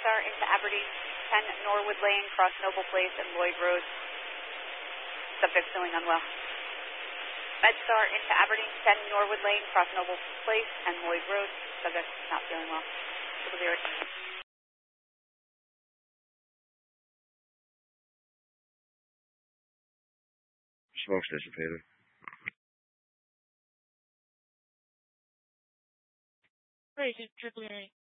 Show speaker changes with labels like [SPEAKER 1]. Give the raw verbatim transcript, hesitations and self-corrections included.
[SPEAKER 1] MedStar into Aberdeen, ten Norwood Lane, cross Noble Place and Lloyd Road. Subject feeling unwell. MedStar into Aberdeen, ten Norwood Lane, cross Noble Place and Lloyd Road. Subject not feeling well. Triple zero.
[SPEAKER 2] Smoke's dissipated.
[SPEAKER 3] Great, triple zero.